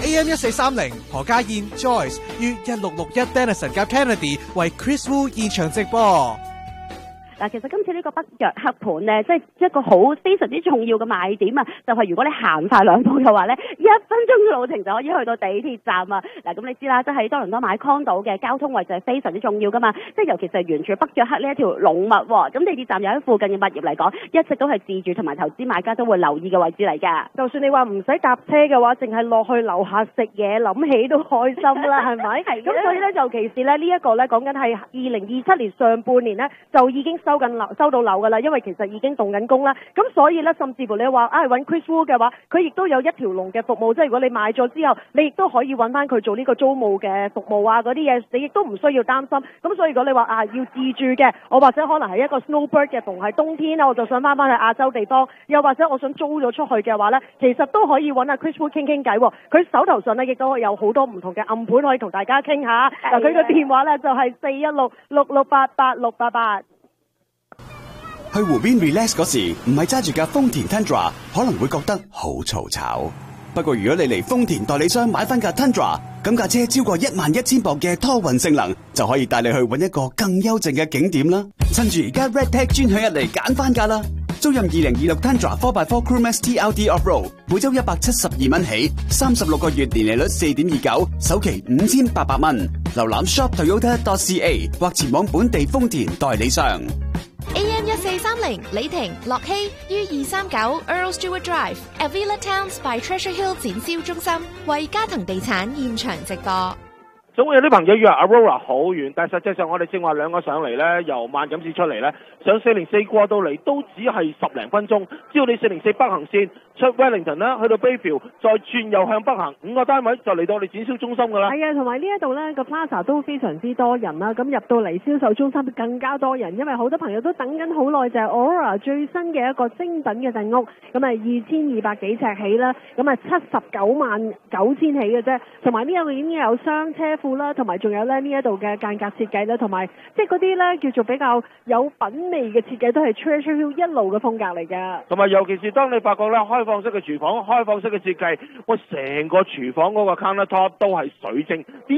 AM1430 何家燕 Joyce 於1661 Denison 夾 Kennedy 為 Chris Wu 現場直播。 嗱，其實今次呢個北約克盤呢，即係一個非常之重要嘅賣點啊！就係如果你行快兩步嘅話呢，1分鐘嘅路程就可以去到地鐵站啊！嗱，咁你知啦，即係喺多倫多買 condo 嘅交通位置係非常之重要噶嘛，即係尤其是係沿住北約克呢一條龍脈喎，咁地鐵站又喺附近嘅物業嚟講，一直都係自住同埋投資買家都會留意嘅位置嚟㗎。 就算你話唔使搭車嘅話，淨係落去樓下食嘢，諗起都開心啦，係咪？係。咁所以咧，尤其是咧呢一個咧，講緊係2027年上半年咧，就已經收到樓㗎啦，因為其實已經動緊工啦。咁所以咧，甚至乎你話揾 Chris Wu 嘅話，佢亦都有一條龍嘅服務，即係如果你買咗之後，你亦都可以揾翻佢做呢個租務嘅服務啊，嗰啲嘢你亦都唔需要擔心。咁所以如果你話要自住嘅，我或者可能係一個 snowbird 嘅，同係冬天啦，我就想翻去亞洲地方，又或者我想租咗出去嘅話咧，其實都可以揾阿 Chris Wu 傾偈喎。佢手頭上咧亦都有好多唔同嘅暗盤可以同大家傾下。嗱，佢嘅電話咧就係416668888。 去湖邊 relax 嗰時，唔係揸住架豐田 Tundra， 可能會覺得好嘈吵。不過如果你嚟豐田代理商買翻架 Tundra， 咁架車超過11000磅嘅拖運性能，就可以帶你去搵一個更幽靜嘅景點啦。趁住而家 Redtech 專享日嚟揀翻架啦！租任2026 Tundra 4x4 Crewmax TLD Off-Road， 每周172蚊起，36個月年利率4.29%，首期5800蚊。瀏覽 shoptoyota.ca 或前往本地豐田代理商。 AM1430 李婷、樂希於239 Earl Stewart Drive Avila Towns by Treasure Hill 展銷中心為家騰地產現場直播。 總會有啲朋友以為 Aurora 好遠，但係實際上我哋正話兩個上嚟呢，由萬錦市出嚟呢，上404過到嚟都只係10零分鐘。只要你404北行線出 Wellington 啦，去到 Bayview， 再轉右向北行5個單位就嚟到我哋展銷中心㗎啦。 係啊，同埋呢一度呢個 Plaza 都非常之多人啦。咁入到嚟銷售中心更加多人，因為好多朋友都等緊好耐，就係 Aurora 最新嘅一個精品嘅訂屋，咁啊2200幾尺起啦，咁啊799000起嘅啫。同埋呢度已經有雙車庫啦，同埋仲有咧呢一度嘅間隔設計啦，同埋即係嗰啲咧叫做比較有品味嘅設計，都係 Treasure Hill 一路嘅風格嚟㗎。 同埋尤其是當你發覺咧開放式嘅廚房、開放式嘅設計，我成個廚房嗰個 counter top 都係水晶。